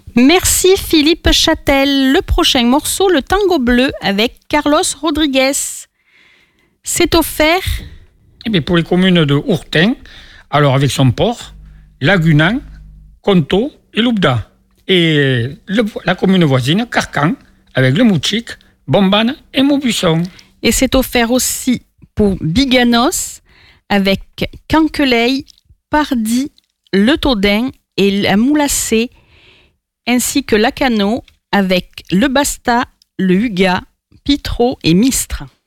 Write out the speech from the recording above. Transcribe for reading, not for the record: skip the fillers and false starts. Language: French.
Merci Philippe Châtel. Le prochain morceau, le Tango Bleu avec Carlos Rodriguez. C'est offert pour les communes de Hourtin, alors avec son port, Lagunan, Conto et Loubda. Et la commune voisine, Carcan, avec le Mouchik, Bombane et Maubuisson. Et c'est offert aussi pour Biganos, avec Canqueley, Pardy, Le Taudin et la Moulassée, ainsi que Lacano avec Le Basta, le Huga, Pitro et Mistre.